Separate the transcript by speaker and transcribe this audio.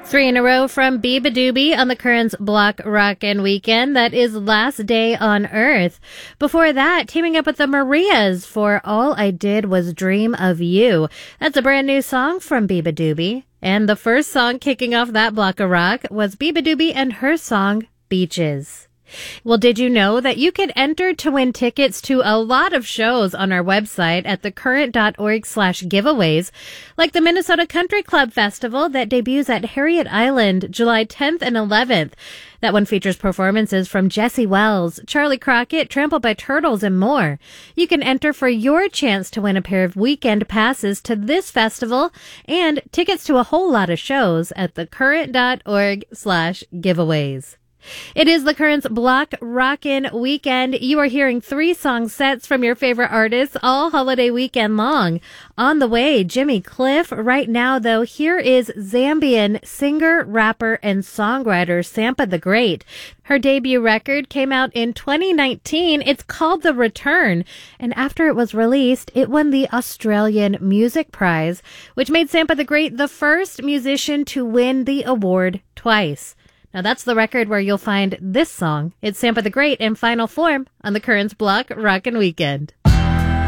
Speaker 1: Three in a row from Biba Doobie on the Currents Block Rockin' Weekend. That is Last Day on Earth. Before that, teaming up with the Marias for All I Did Was Dream of You. That's a brand new song from Biba Doobie. And the first song kicking off that block of rock was Biba Doobie and her song, Beaches. Well, did you know that you can enter to win tickets to a lot of shows on our website at thecurrent.org/giveaways, like the Minnesota Country Club Festival that debuts at Harriet Island July 10th and 11th. That one features performances from Jesse Wells, Charlie Crockett, Trampled by Turtles, and more. You can enter for your chance to win a pair of weekend passes to this festival and tickets to a whole lot of shows at thecurrent.org/giveaways. It is the Currents Block Rockin' Weekend. You are hearing 3 song sets from your favorite artists all holiday weekend long. On the way, Jimmy Cliff. Right now, though, here is Zambian singer, rapper, and songwriter Sampa the Great. Her debut record came out in 2019. It's called The Return. And after it was released, it won the Australian Music Prize, which made Sampa the Great the first musician to win the award twice. Now that's the record where you'll find this song. It's Sampa the Great in final form on the Currents Block Rockin' Weekend.